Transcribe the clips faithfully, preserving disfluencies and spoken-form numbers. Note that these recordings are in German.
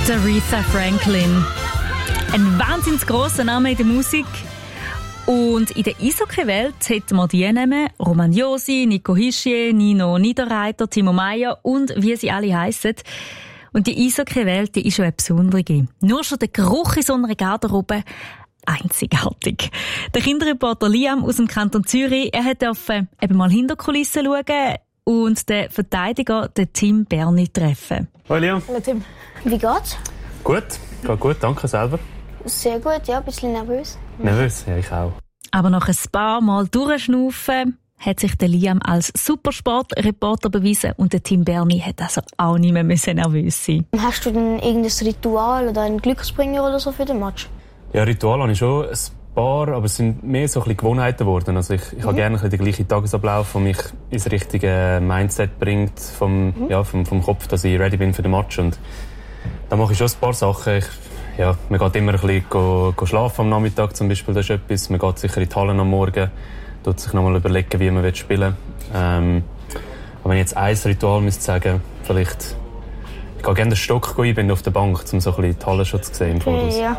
Aretha Franklin. Ein wahnsinnig grosser Name in der Musik. Und in der Eishockey-Welt hätten wir die Namen Roman Josi, Nico Hischier, Nino Niederreiter, Timo Meyer und wie sie alle heissen. Und die Eishockey-Welt, die ist schon eine besondere. Nur schon der Geruch in so einer Garderobe einzigartig. Der Kinderreporter Liam aus dem Kanton Zürich, er hat dürfen eben mal hinter die Kulissen schauen und den Verteidiger, den Tim Berni, treffen. Hallo Liam. Hallo Tim. Wie geht's? Gut, geht gut, danke selber. Sehr gut, ja, ein bisschen nervös. Nervös? Ja, ich auch. Aber nach ein paar Mal durchschnaufen hat sich der Liam als Supersportreporter bewiesen und der Tim Berni hat also auch nicht mehr nervös sein. Hast du denn irgendein Ritual oder einen Glücksbringer oder so für den Match? Ja, Ritual habe ich schon ein paar, aber es sind mehr so ein bisschen Gewohnheiten geworden. Also ich, ich mhm. habe gerne ein bisschen den gleichen Tagesablauf, der mich ins richtige Mindset bringt, vom, mhm. ja, vom, vom Kopf, dass ich ready bin für den Match. Und da mache ich schon ein paar Sachen. Ich, ja, man geht immer ein bisschen go, go schlafen am Nachmittag zum Beispiel, das ist etwas. Man geht sicher in die Hallen am Morgen, tut sich nochmal überlegen, wie man spielen will. Ähm, aber wenn ich jetzt ein Ritual müsste sagen, vielleicht, ich gehe gerne den Stock einbinden auf der Bank, um so ein bisschen die Halle schon zu sehen im Voraus. Ja.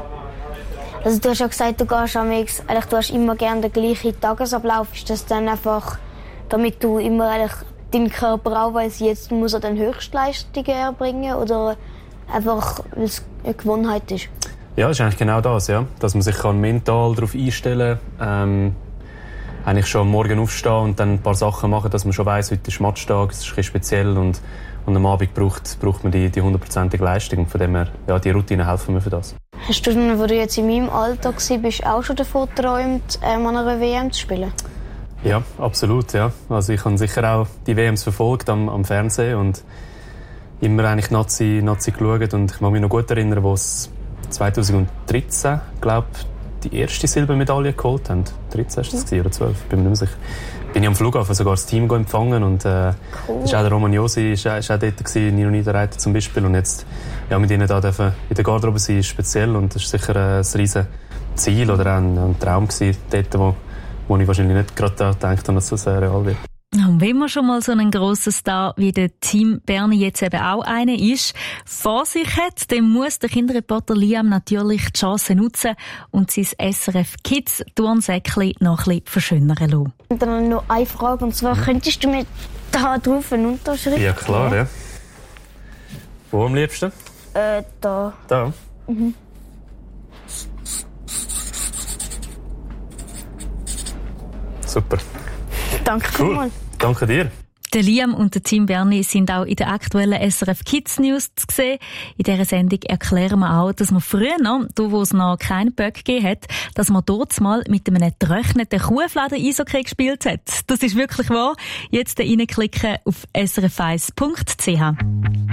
Also du hast ja gesagt, du gehst am X, eigentlich, du hast immer gerne den gleichen Tagesablauf. Ist das dann einfach, damit du immer eigentlich deinen Körper auch weiss, jetzt muss er dann Höchstleistungen erbringen oder einfach, weil es eine Gewohnheit ist? Ja, das ist eigentlich genau das, ja. Dass man sich kann mental darauf einstellen kann, ähm, eigentlich schon am Morgen aufstehen und dann ein paar Sachen machen, dass man schon weiss, heute ist Matchtag, es ist ein bisschen speziell und, und am Abend braucht, braucht man die, die hundertprozentige Leistung. Von dem her, ja, die Routinen helfen mir für das. Hast du denn, wo du jetzt in meinem Alter warst, auch schon davon geträumt, ähm, an einer W M zu spielen? Ja, absolut, ja. Also ich habe sicher auch die W Ms verfolgt am, am Fernsehen und immer eigentlich Nazi, Nazi geschaut und ich kann mich noch gut erinnern, wo es zweitausenddreizehn, glaube die erste Silbermedaille geholt haben. dreizehn war das oder zwölf, bin mir nicht mehr sicher. Bin ich am Flughafen sogar das Team empfangen und äh, cool. Das ist auch der Roman Josi, ist, ist auch dort gewesen, Nino Niederreiter zum Beispiel und jetzt ja, mit ihnen da dürfen in der Garderobe sein, ist speziell und das ist sicher ein riesen Ziel oder auch ein, ein Traum gewesen, dort, wo, wo ich wahrscheinlich nicht gerade daran gedacht habe, dass das real wird. Und wenn man schon mal so einen grossen Star wie der Tim Berni jetzt eben auch einer ist, vor sich hat, dann muss der Kinderreporter Liam natürlich die Chance nutzen und sein S R F Kids Turnsäckchen noch ein bisschen verschönern lassen. Und dann noch eine Frage, und zwar, könntest du mir da drauf eine Unterschrift? Ja, klar, ja. Wo am liebsten? Äh, da. Da? Mhm. Super. Danke cool. vielmals. Danke dir. Der Liam und der Tim Berni sind auch in der aktuellen S R F Kids News zu sehen. In dieser Sendung erklären wir auch, dass man früher noch, da wo es noch keinen Böck gegeben hat, dass man dort mal mit einem getrockneten Kuhfladen Eishockey gespielt hat. Das ist wirklich wahr. Jetzt reinklicken auf s r f eins punkt c h.